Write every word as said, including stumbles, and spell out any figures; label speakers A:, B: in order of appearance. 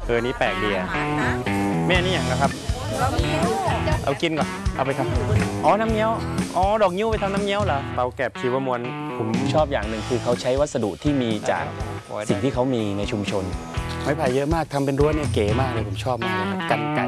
A: อนี่แปลกดีอะแม่นี่อย่างนะครับเอากินก่อนเอาไปทำอ๋อน้ำเงี้ยวอ๋อดอกนิ้วไปทำน้ำเงี้ยวเหรอเตาแกบชีวมวลผมชอบอย่างหนึ่งคือเขาใช้วัสดุที่มีจากสิ่งที่เขามีในชุมชนไม้ไผ่เยอะมากทำเป็นรั้วเนี่ยเก๋มากเลยผมชอบมากเลยกันไก่